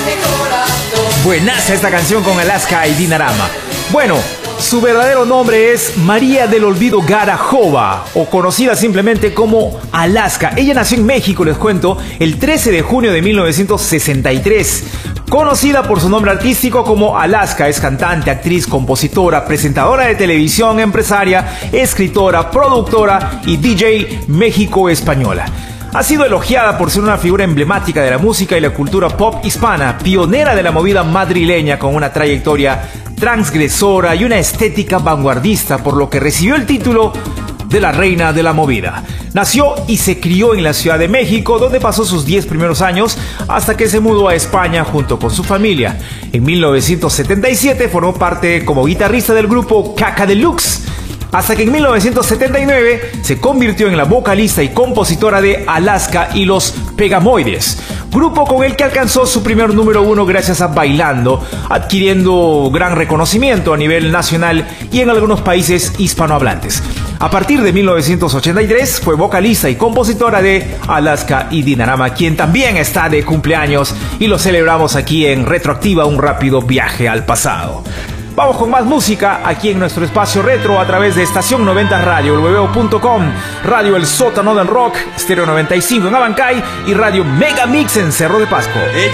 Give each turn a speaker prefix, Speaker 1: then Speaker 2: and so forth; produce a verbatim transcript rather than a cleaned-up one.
Speaker 1: Buenaza esta canción con Alaska y Dinarama. Bueno, su verdadero nombre es María del Olvido Garajova, o conocida simplemente como Alaska. Ella nació en México, les cuento, el trece de junio de mil novecientos sesenta y tres. Conocida por su nombre artístico como Alaska, es cantante, actriz, compositora, presentadora de televisión, empresaria, escritora, productora y D J México-española. Ha sido elogiada por ser una figura emblemática de la música y la cultura pop hispana, pionera de la movida madrileña con una trayectoria transgresora y una estética vanguardista, por lo que recibió el título de la reina de la movida. Nació y se crió en la Ciudad de México, donde pasó sus diez primeros años hasta que se mudó a España junto con su familia. En mil novecientos setenta y siete formó parte como guitarrista del grupo Caca Deluxe, hasta que en mil novecientos setenta y nueve se convirtió en la vocalista y compositora de Alaska y los Pegamoides, grupo con el que alcanzó su primer número uno gracias a Bailando, adquiriendo gran reconocimiento a nivel nacional y en algunos países hispanohablantes. A partir de mil novecientos ochenta y tres fue vocalista y compositora de Alaska y Dinarama, quien también está de cumpleaños y lo celebramos aquí en Retroactiva, un rápido viaje al pasado. Vamos con más música aquí en nuestro espacio retro a través de Estación noventa Radio, el webeo punto com, Radio El Sótano del Rock, Stereo noventa y cinco en Abancay y Radio Mega Mix en Cerro de Pasco.